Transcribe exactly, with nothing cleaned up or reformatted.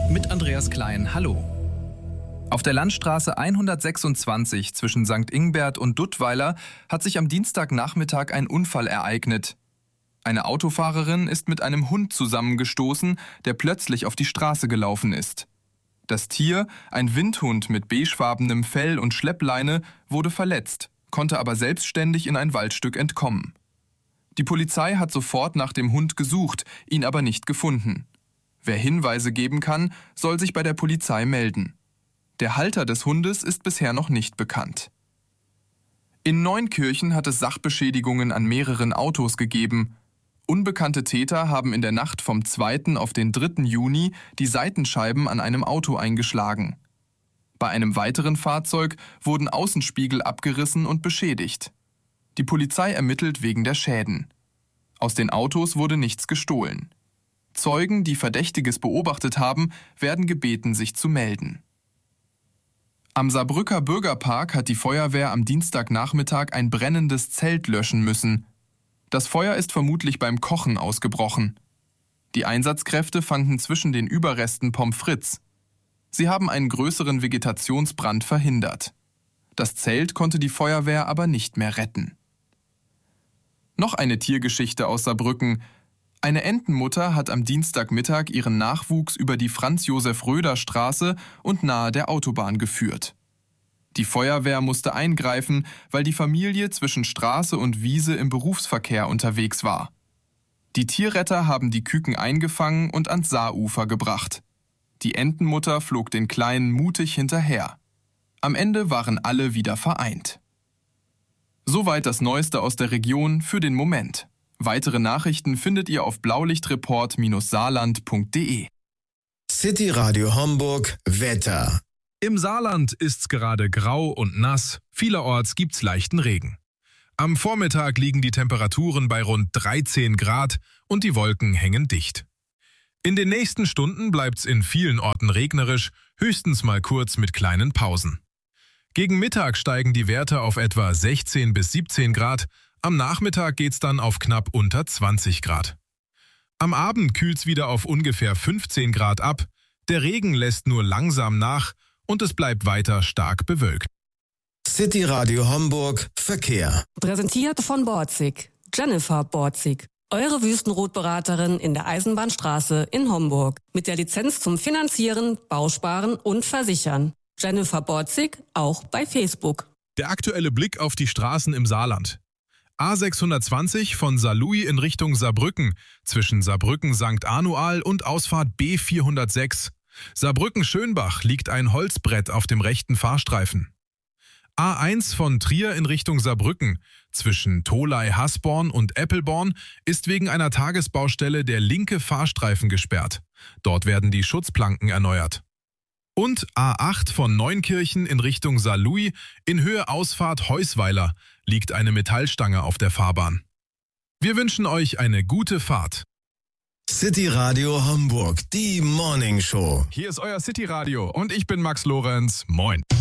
mit Andreas Klein. Hallo. Auf der Landstraße hundertsechsundzwanzig zwischen Sankt Ingbert und Duttweiler hat sich am Dienstagnachmittag ein Unfall ereignet. Eine Autofahrerin ist mit einem Hund zusammengestoßen, der plötzlich auf die Straße gelaufen ist. Das Tier, ein Windhund mit beigefarbenem Fell und Schleppleine, wurde verletzt, konnte aber selbstständig in ein Waldstück entkommen. Die Polizei hat sofort nach dem Hund gesucht, ihn aber nicht gefunden. Wer Hinweise geben kann, soll sich bei der Polizei melden. Der Halter des Hundes ist bisher noch nicht bekannt. In Neunkirchen hat es Sachbeschädigungen an mehreren Autos gegeben. Unbekannte Täter haben in der Nacht vom zweiten auf den dritten Juni die Seitenscheiben an einem Auto eingeschlagen. Bei einem weiteren Fahrzeug wurden Außenspiegel abgerissen und beschädigt. Die Polizei ermittelt wegen der Schäden. Aus den Autos wurde nichts gestohlen. Zeugen, die Verdächtiges beobachtet haben, werden gebeten, sich zu melden. Am Saarbrücker Bürgerpark hat die Feuerwehr am Dienstagnachmittag ein brennendes Zelt löschen müssen. Das Feuer ist vermutlich beim Kochen ausgebrochen. Die Einsatzkräfte fanden zwischen den Überresten Pommes frites. Sie haben einen größeren Vegetationsbrand verhindert. Das Zelt konnte die Feuerwehr aber nicht mehr retten. Noch eine Tiergeschichte aus Saarbrücken. Eine Entenmutter hat am Dienstagmittag ihren Nachwuchs über die Franz-Josef-Röder-Straße und nahe der Autobahn geführt. Die Feuerwehr musste eingreifen, weil die Familie zwischen Straße und Wiese im Berufsverkehr unterwegs war. Die Tierretter haben die Küken eingefangen und ans Saarufer gebracht. Die Entenmutter flog den Kleinen mutig hinterher. Am Ende waren alle wieder vereint. Soweit das Neueste aus der Region für den Moment. Weitere Nachrichten findet ihr auf blaulichtreport Bindestrich saarland Punkt de. City Radio Homburg Wetter. Im Saarland ist's gerade grau und nass, vielerorts gibt's leichten Regen. Am Vormittag liegen die Temperaturen bei rund dreizehn Grad und die Wolken hängen dicht. In den nächsten Stunden bleibt's in vielen Orten regnerisch, höchstens mal kurz mit kleinen Pausen. Gegen Mittag steigen die Werte auf etwa sechzehn bis siebzehn Grad, am Nachmittag geht's dann auf knapp unter zwanzig Grad. Am Abend kühlt's wieder auf ungefähr fünfzehn Grad ab, der Regen lässt nur langsam nach und es bleibt weiter stark bewölkt. City Radio Homburg Verkehr. Präsentiert von Borzig. Jennifer Borzig. Eure Wüstenrotberaterin in der Eisenbahnstraße in Homburg. Mit der Lizenz zum Finanzieren, Bausparen und Versichern. Jennifer Borzig, auch bei Facebook. Der aktuelle Blick auf die Straßen im Saarland. A sechshundertzwanzig von Saarlouis in Richtung Saarbrücken, zwischen Saarbrücken-Sankt Anual und Ausfahrt B vierhundertsechs. Saarbrücken-Schönbach liegt ein Holzbrett auf dem rechten Fahrstreifen. A eins von Trier in Richtung Saarbrücken, zwischen Tholey-Hasborn und Eppelborn, ist wegen einer Tagesbaustelle der linke Fahrstreifen gesperrt. Dort werden die Schutzplanken erneuert. Und A acht von Neunkirchen in Richtung Saarlouis, in Höhe Ausfahrt Heusweiler, liegt eine Metallstange auf der Fahrbahn. Wir wünschen euch eine gute Fahrt. City Radio Homburg, die Morning Show. Hier ist euer City Radio und ich bin Max Lorenz. Moin.